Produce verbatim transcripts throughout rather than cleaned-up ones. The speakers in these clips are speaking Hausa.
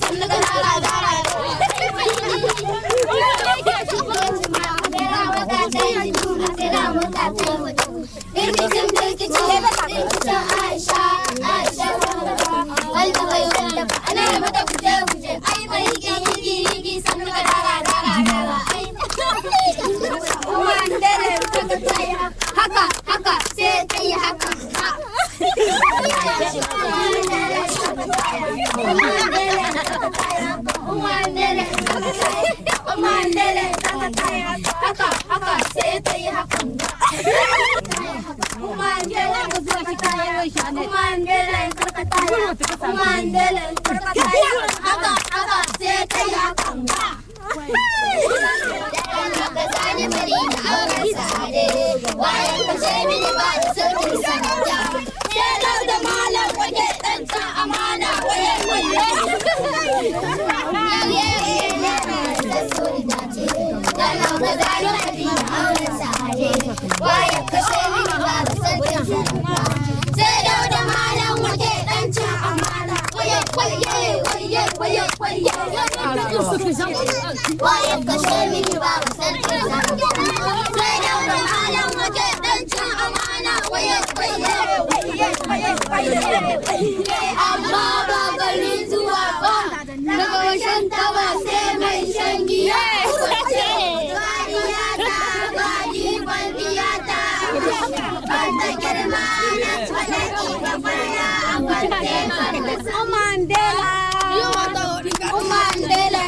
Haka haka sai kai haka amma ba garin zuwa ba daga washen taba sai mai shan giya bariyata ba jibantiyata banda girma na tsanaki gabarya a bante Mandela Mandela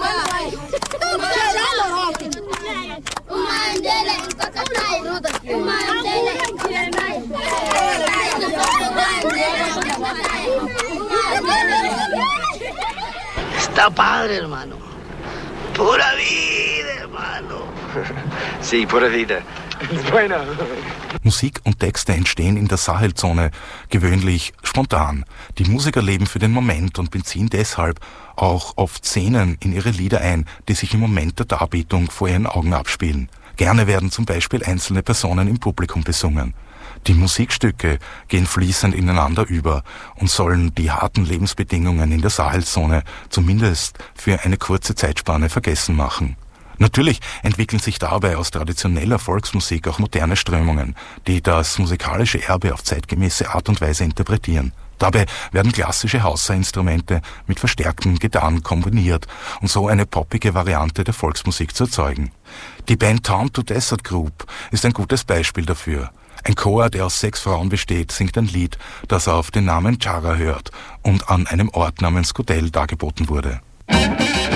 Está padre, hermano. Pura vida, hermano. Sí, pura vida. Bueno. Musik und Texte entstehen in der Sahelzone gewöhnlich spontan. Die Musiker leben für den Moment und beziehen deshalb auch oft Szenen in ihre Lieder ein, die sich im Moment der Darbietung vor ihren Augen abspielen. Gerne werden zum Beispiel einzelne Personen im Publikum besungen. Die Musikstücke gehen fließend ineinander über und sollen die harten Lebensbedingungen in der Sahelzone zumindest für eine kurze Zeitspanne vergessen machen. Natürlich entwickeln sich dabei aus traditioneller Volksmusik auch moderne Strömungen, die das musikalische Erbe auf zeitgemäße Art und Weise interpretieren. Dabei werden klassische Hausa-Instrumente mit verstärkten Gitarren kombiniert, um so eine poppige Variante der Volksmusik zu erzeugen. Die Band Town to Desert Group ist ein gutes Beispiel dafür. Ein Chor, der aus sechs Frauen besteht, singt ein Lied, das auf den Namen Chara hört und an einem Ort namens Godel dargeboten wurde.